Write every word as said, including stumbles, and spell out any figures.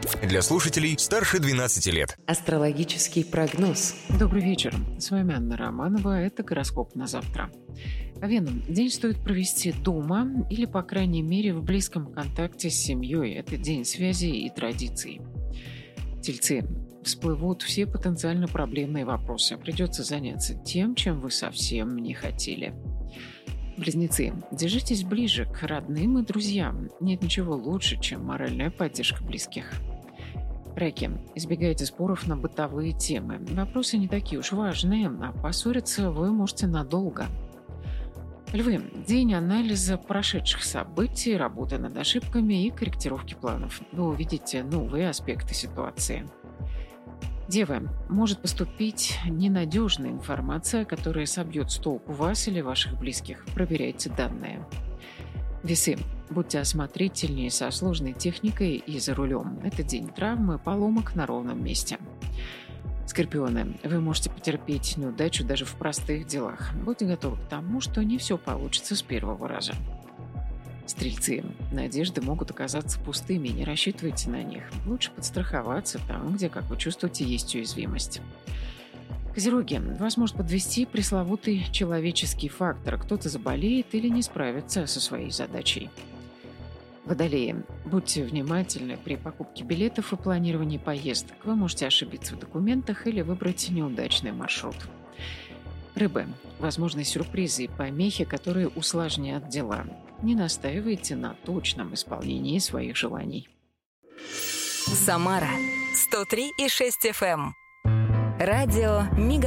Для слушателей старше двенадцати лет. Астрологический прогноз. Добрый вечер. С вами Анна Романова. Это гороскоп на завтра. Овен. День стоит провести дома или, по крайней мере, в близком контакте с семьей. Это день связи и традиций. Тельцы. Всплывут все потенциально проблемные вопросы. Придется заняться тем, чем вы совсем не хотели. Близнецы. Держитесь ближе к родным и друзьям. Нет ничего лучше, чем моральная поддержка близких. Раки. Избегайте споров на бытовые темы. Вопросы не такие уж важные, а поссориться вы можете надолго. Львы. День анализа прошедших событий, работы над ошибками и корректировки планов. Вы увидите новые аспекты ситуации. Девы. Может поступить ненадежная информация, которая собьет с толку вас или ваших близких. Проверяйте данные. Весы. Будьте осмотрительнее со сложной техникой и за рулем. Это день травмы, поломок на ровном месте. Скорпионы. Вы можете потерпеть неудачу даже в простых делах. Будьте готовы к тому, что не все получится с первого раза. Стрельцы. Надежды могут оказаться пустыми, не рассчитывайте на них. Лучше подстраховаться там, где, как вы чувствуете, есть уязвимость. Козероги. Вас может подвести пресловутый человеческий фактор. Кто-то заболеет или не справится со своей задачей. Водолеи. Будьте внимательны при покупке билетов и планировании поездок. Вы можете ошибиться в документах или выбрать неудачный маршрут. Рыбы. Возможны сюрпризы и помехи, которые усложнят дела. Не настаивайте на точном исполнении своих желаний. Самара сто три и шесть эф эм. Радио Мега.